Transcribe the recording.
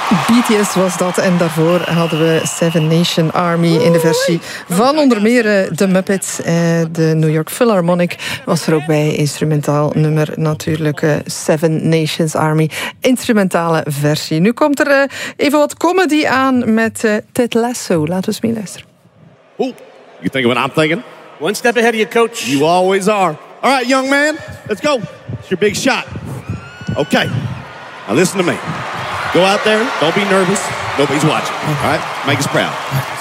BTS was dat en daarvoor hadden we Seven Nation Army in de versie van onder meer de Muppets. De New York Philharmonic was er ook bij. Instrumentaal nummer natuurlijk. Seven Nations Army. Instrumentale versie. Nu komt er even wat comedy aan met Ted Lasso. Laten we eens meeluisteren. Ooh, you thinking what I'm thinking? One step ahead of you, coach. You always are. All right, young man, let's go. It's your big shot. Okay, now listen to me. Go out there, don't be nervous. Nobody's watching, all right? Make us proud.